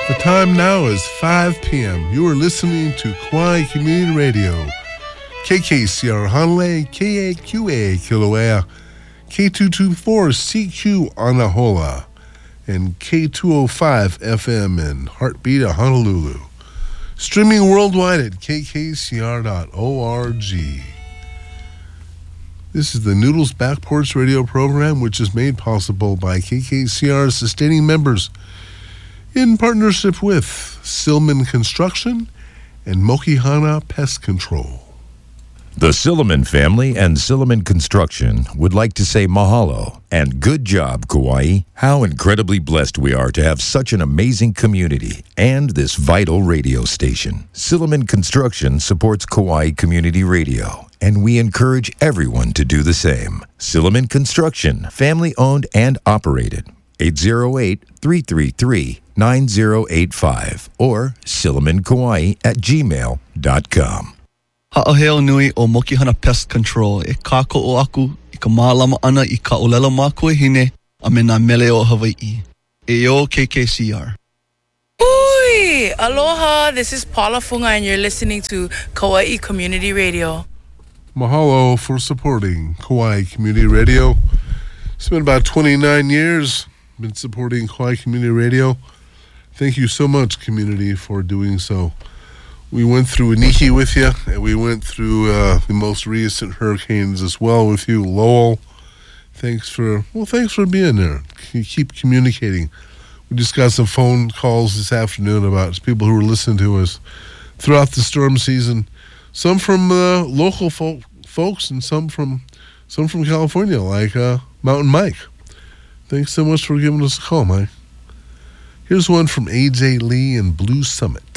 The time now is 5 p.m. You are listening to Kauai Community Radio, KKCR Hanalei, KAQA Kilauea, K224CQ Anahola, and K205 FM in Heartbeat of Honolulu. Streaming worldwide at kkcr.org. This is the Noodles Back Porch radio program, which is made possible by KKCR's sustaining members in partnership with Silman Construction and Mokihana Pest Control. The Silliman family and Silliman Construction would like to say mahalo and good job, Kauai. How incredibly blessed we are to have such an amazing community and this vital radio station. Silliman Construction supports Kauai Community Radio, and we encourage everyone to do the same. Silliman Construction, family-owned and operated. 808-333-9085 or sillimankauai@gmail.com. Ha'aheo nui o Mokihana Pest Control e kāko'o aku I ka mālama ana I ka olelo mākua hine a me nā mele o Hawaii. E o KKCR. Ui! Aloha, this is Paula Funga and you're listening to Kauai Community Radio. Mahalo for supporting Kauai Community Radio. It's been about 29 years been supporting Kauai Community Radio. Thank you so much, community, for doing so. We went through Iniki with you, and we went through the most recent hurricanes as well with you, Lowell. Thanks for being there. You keep communicating. We just got some phone calls this afternoon about people who were listening to us throughout the storm season. Some from local folks, and some from California, like Mountain Mike. Thanks so much for giving us a call, Mike. Here's one from AJ Lee and Blue Summit.